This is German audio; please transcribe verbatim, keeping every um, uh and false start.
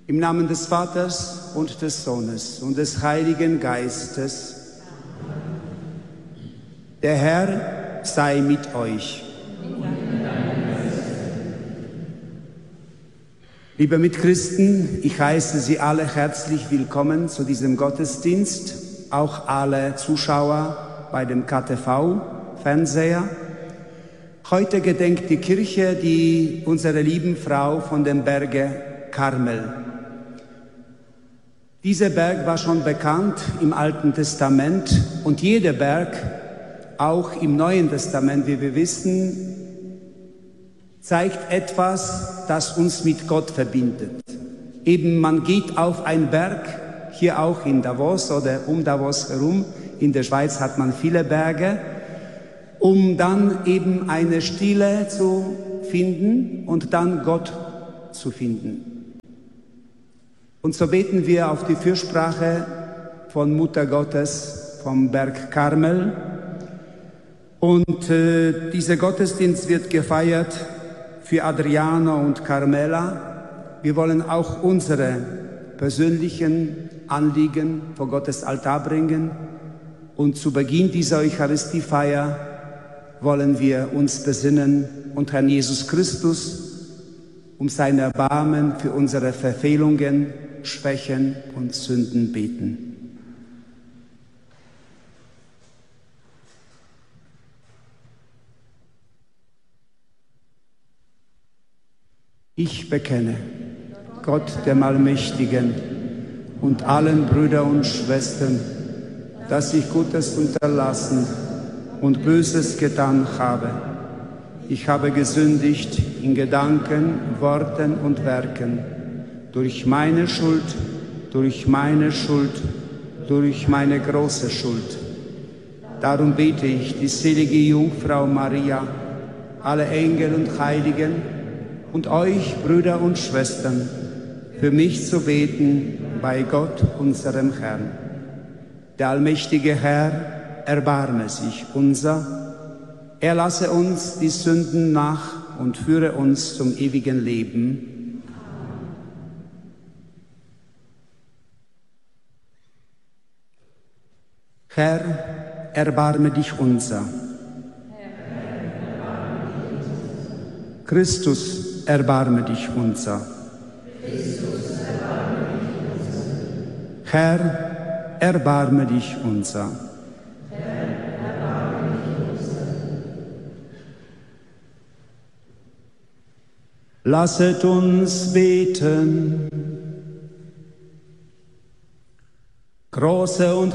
Im Namen des Vaters und des Sohnes und des Heiligen Geistes. Der Herr sei mit euch. Liebe Mitchristen, ich heiße Sie alle herzlich willkommen zu diesem Gottesdienst, auch alle Zuschauer bei dem K T V-Fernseher. Heute gedenkt die Kirche die unsere lieben Frau von dem Berge Karmel. Dieser Berg war schon bekannt im Alten Testament und jeder Berg, auch im Neuen Testament, wie wir wissen, zeigt etwas, das uns mit Gott verbindet. Eben, man geht auf einen Berg, hier auch in Davos oder um Davos herum. In der Schweiz hat man viele Berge, um dann eben eine Stille zu finden und dann Gott zu finden. Und so beten wir auf die Fürsprache von Mutter Gottes vom Berg Karmel. Und äh, dieser Gottesdienst wird gefeiert für Adriano und Carmela. Wir wollen auch unsere persönlichen Anliegen vor Gottes Altar bringen. Und zu Beginn dieser Eucharistiefeier wollen wir uns besinnen und Herrn Jesus Christus um sein Erbarmen für unsere Verfehlungen, Schwächen und Sünden beten. Ich bekenne Gott, dem Allmächtigen, und allen Brüdern und Schwestern, dass ich Gutes unterlassen und Böses getan habe. Ich habe gesündigt in Gedanken, Worten und Werken, durch meine Schuld, durch meine Schuld, durch meine große Schuld. Darum bete ich die selige Jungfrau Maria, alle Engel und Heiligen, und euch, Brüder und Schwestern, für mich zu beten bei Gott, unserem Herrn. Der allmächtige Herr erbarme sich unser, er lasse uns die Sünden nach und führe uns zum ewigen Leben. Herr, erbarme dich unser. Christus, erbarme dich unser. Christus, erbarme dich unser. Herr, erbarme dich unser. Herr, erbarme dich unser. Lasset uns beten. Große und